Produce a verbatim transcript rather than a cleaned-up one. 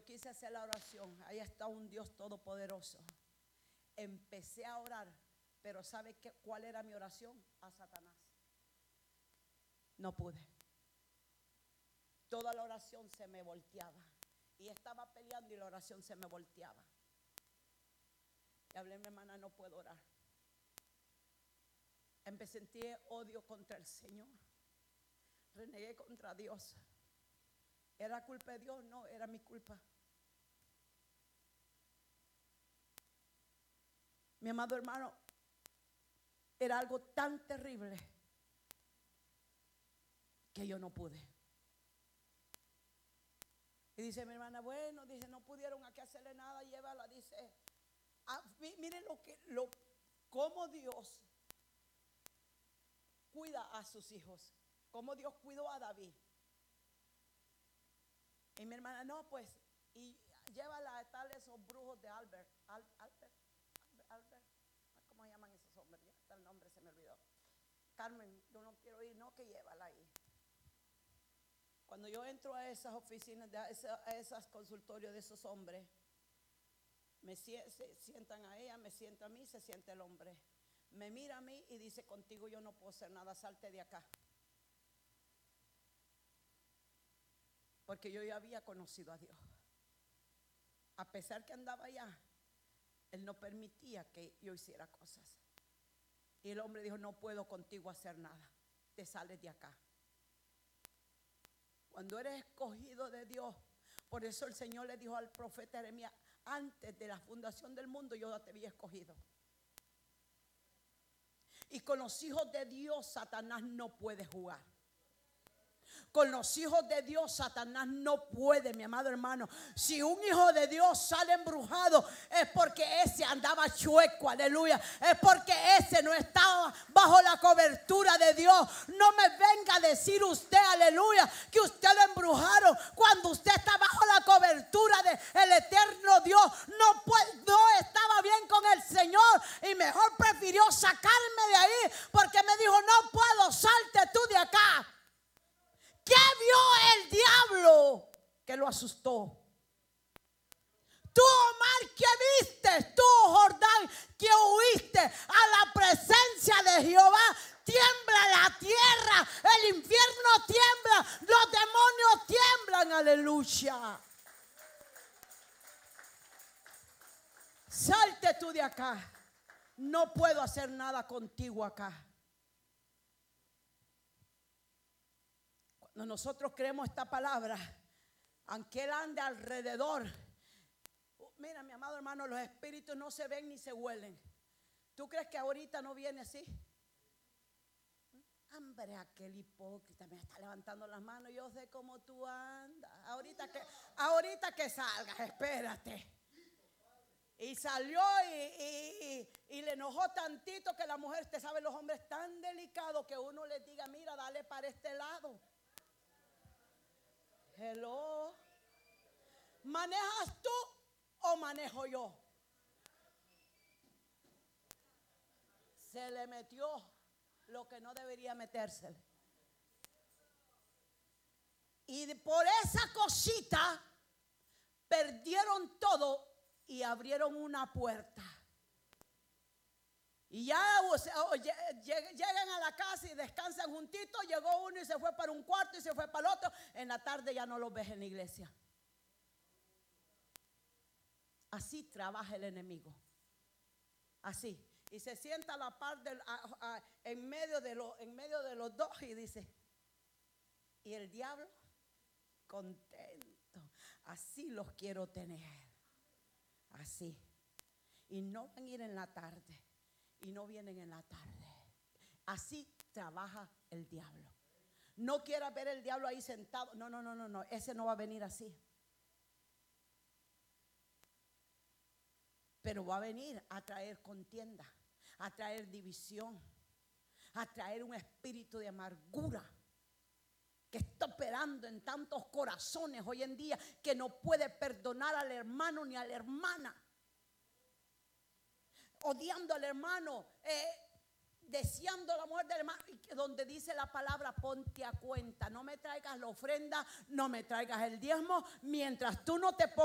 quise hacer la oración, ahí está un Dios todopoderoso. Empecé a orar, pero ¿sabe qué, cuál era mi oración? A Satanás. No pude. Toda la oración se me volteaba. Y estaba peleando y la oración se me volteaba. Y hablé, mi hermana, no puedo orar. Empecé a sentir odio contra el Señor. Renegué contra Dios. ¿Era culpa de Dios? No, era mi culpa. Mi amado hermano, era algo tan terrible que yo no pude. Y dice mi hermana, bueno, dice, no pudieron aquí hacerle nada, llévala, dice. Ah, miren lo que, lo, cómo Dios cuida a sus hijos, cómo Dios cuidó a David. Y mi hermana, no, pues, y llévala a tal esos brujos de Albert, Al, Albert, Albert, Albert, ¿cómo se llaman esos hombres? Ya hasta el nombre se me olvidó. Carmen, yo no quiero ir, no, que llévala ahí. Cuando yo entro a esas oficinas, a, esa, a esos consultorios de esos hombres, me se sientan a ella, me sienta a mí, se siente el hombre. Me mira a mí y dice, contigo yo no puedo hacer nada, salte de acá. Porque yo ya había conocido a Dios. A pesar que andaba allá, Él no permitía que yo hiciera cosas. Y el hombre dijo, no puedo contigo hacer nada, te sales de acá. Cuando eres escogido de Dios, por eso el Señor le dijo al profeta Jeremías, antes de la fundación del mundo yo ya te había escogido. Y con los hijos de Dios Satanás no puede jugar. Con los hijos de Dios Satanás no puede, mi amado hermano. Si un hijo de Dios sale embrujado, es porque ese andaba chueco, aleluya. Es porque ese no estaba bajo la cobertura de Dios. No me venga a decir usted, aleluya, que usted lo embrujaron cuando usted está bajo la cobertura del eterno Dios. No, puede, no estaba bien con el Señor y mejor prefirió sacarme de ahí, porque me dijo, no puedo, salte tú de acá. ¿Qué vio el diablo que lo asustó? Tú, Omar, ¿qué viste? Tú, Jordán, ¿qué huiste? A la presencia de Jehová tiembla la tierra, el infierno tiembla, los demonios tiemblan, aleluya. Salte tú de acá. No puedo hacer nada contigo acá. Cuando nosotros creemos esta palabra, aunque Él ande alrededor, mira, mi amado hermano, los espíritus no se ven ni se huelen. ¿Tú crees que ahorita no viene así? Hombre, aquel hipócrita me está levantando las manos. Yo sé cómo tú andas. Ahorita que, ahorita que salgas, espérate. Y salió y, y, y, y le enojó tantito que la mujer, te sabe, los hombres tan delicados que uno les diga, mira, dale para este lado. Hello. ¿Manejas tú o manejo yo? Se le metió lo que no debería metérsele. Y por esa cosita perdieron todo y abrieron una puerta. Y ya o sea, llegan a la casa y descansan juntitos. Llegó uno y se fue para un cuarto y se fue para el otro. En la tarde ya no los ves en la iglesia. Así trabaja el enemigo. Así. Y se sienta a la par del, a, a, en, medio de lo, en medio de los dos y dice, y el diablo contento. Así los quiero tener. Así. Y no van a ir en la tarde. Y no vienen en la tarde. Así trabaja el diablo. No quieras ver el diablo ahí sentado. No, no, no, no, no. Ese no va a venir así. Pero va a venir a traer contienda, a traer división, a traer un espíritu de amargura que está operando en tantos corazones hoy en día, que no puede perdonar al hermano ni a la hermana. Odiando al hermano, eh, deseando la muerte del hermano, donde dice la palabra, ponte a cuenta, no me traigas la ofrenda, no me traigas el diezmo, mientras tú no te pongas